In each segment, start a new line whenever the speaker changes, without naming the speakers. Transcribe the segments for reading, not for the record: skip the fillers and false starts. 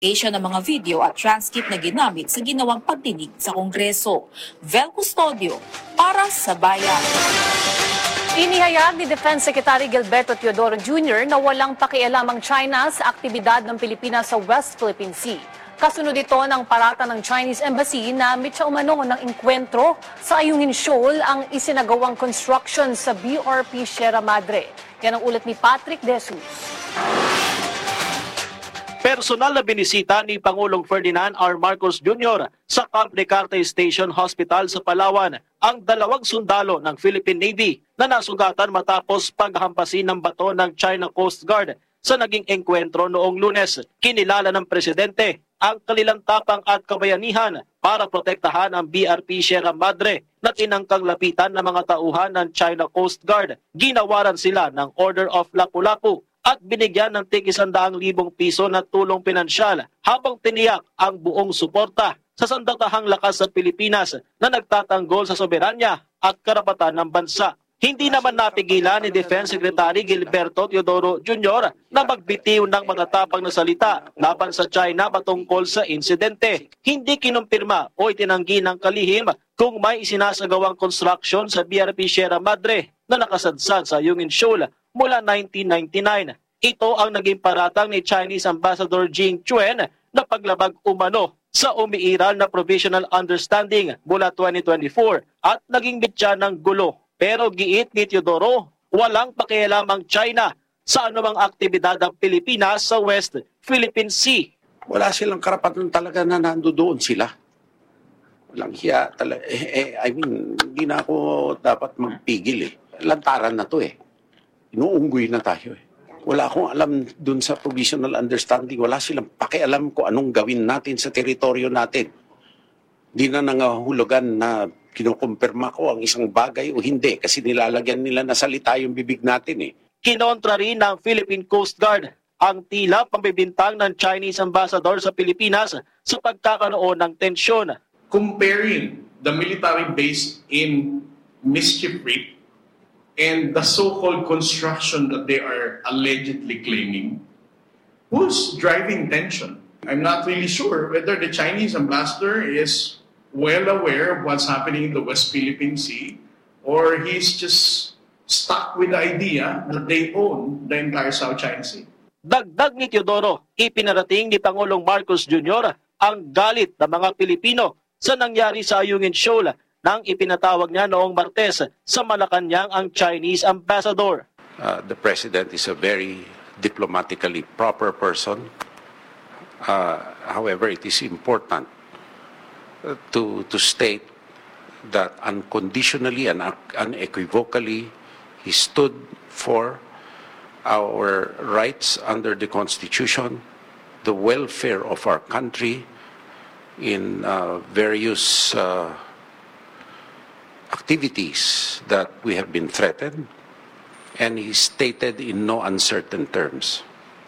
ng mga video at transcript na ginamit sa ginawang pagdinig sa Kongreso. Vel Custodio para sa Bayan.
Inihayag ni Defense Secretary Gilberto Teodoro Jr. na walang pakialam ang China sa aktibidad ng Pilipinas sa West Philippine Sea. Kasunod ito ng parata ng Chinese Embassy na mitsa umano ng engkwentro sa Ayungin Shoal ang isinagawang construction sa BRP Sierra Madre. Yan ang ulat ni Patrick De Jesus.
Personal na binisita ni Pangulong Ferdinand R. Marcos Jr. sa Camp Descartes Station Hospital sa Palawan ang dalawang sundalo ng Philippine Navy na nasugatan matapos paghampasin ng bato ng China Coast Guard sa naging engkwentro noong Lunes. Kinilala ng Presidente ang kanilang tapang at kabayanihan para protektahan ang BRP Sierra Madre na tinangkang lapitan ng mga tauhan ng China Coast Guard. Ginawaran sila ng Order of Lapu-Lapu at binigyan ng tig 100,000 piso na tulong pinansyal habang tiniyak ang buong suporta sa sandatahang lakas sa Pilipinas na nagtatanggol sa soberanya at karapatan ng bansa. Hindi naman napigilan ni Defense Secretary Gilberto Teodoro Jr. na magbitiw ng matatapang na salita laban sa China patungkol sa insidente. Hindi kinumpirma o itinanggi ng kalihim kung may isinasagawang construction sa BRP Sierra Madre na nakasadsad sa Ayungin Shoal mula 1999. Ito ang naging paratang ni Chinese Ambassador Jing Chuen na paglabag umano sa umiiral na provisional understanding mula 2024 at naging bitya ng gulo. Pero giit ni Teodoro, walang pakialam ang China sa anumang aktibidad ng Pilipinas sa West Philippine Sea.
Wala silang karapatan talaga na nandoon sila. Walang hiya talaga. Hindi na ako dapat magpigil . Lantaran na to . Inuunggoy na tayo . Wala akong alam dun sa provisional understanding. Wala silang pakialam kung anong gawin natin sa teritoryo natin. Di na nangahulugan na kinukumpirma ko ang isang bagay o hindi kasi nilalagyan nila na salita yung bibig natin .
Kinontra rin ng Philippine Coast Guard ang tila pambibintang ng Chinese Ambassador sa Pilipinas sa pagkakaroon ng tensyon.
Comparing the military base in Mischief Reef and the so-called construction that they are allegedly claiming, who's driving tension? I'm not really sure whether the Chinese ambassador is well aware of what's happening in the West Philippine Sea or he's just stuck with the idea that they own the entire South China Sea.
Dagdag ni Teodoro, ipinarating ni Pangulong Marcos Jr. ang galit ng mga Pilipino sa nangyari sa Ayungin Shoal nang ipinatawag niya noong Martes sa Malacanang ang Chinese Ambassador.
The President is a very diplomatically proper person. However, it is important to state that unconditionally and unequivocally he stood for our rights under the Constitution, the welfare of our country in various activities that we have been threatened, and he stated in no uncertain terms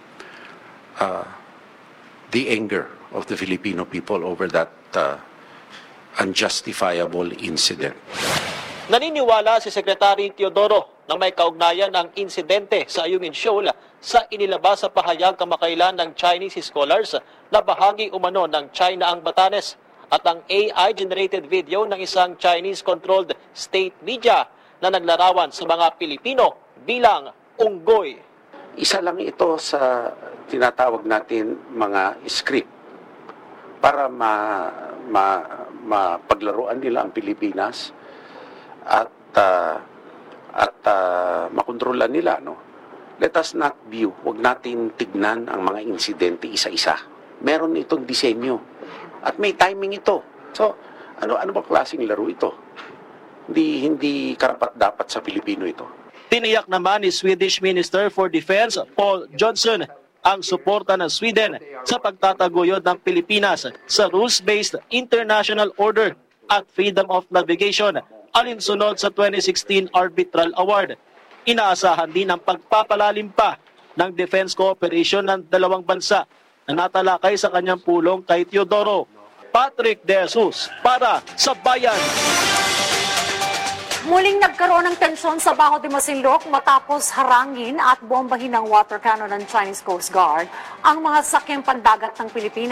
the anger of the Filipino people over that unjustifiable incident.
Naniniwala si Secretary Teodoro na may kaugnayan ang insidente sa Ayungin Shoal sa inilabas sa pahayag kamakailan ng Chinese scholars na bahagi umano ng China ang Batanes at ang AI-generated video ng isang Chinese-controlled state media na naglarawan sa mga Pilipino bilang unggoy.
Isa lang ito sa tinatawag natin mga script para mapaglaruan nila ang Pilipinas at makontrolan nila. No? Let us not view, huwag natin tignan ang mga insidente isa-isa. Meron itong disenyo. At may timing ito. So, ano ba klaseng laro ito? Hindi karapat-dapat sa Pilipino ito.
Tiniyak naman ni Swedish Minister for Defense Paul Johnson ang suporta ng Sweden sa pagtataguyod ng Pilipinas sa rules-based international order at freedom of navigation alinsunod sa 2016 Arbitral Award. Inaasahan din ang pagpapalalim pa ng defense cooperation ng dalawang bansa na natalakay sa kanyang pulong kay Teodoro. Patrick De Jesus para sa Bayan.
Muling nagkaroon ng tensyon sa Baho de Masinloc matapos harangin at bombahin ng water cannon ng Chinese Coast Guard ang mga sakyang pandagat ng Pilipinas.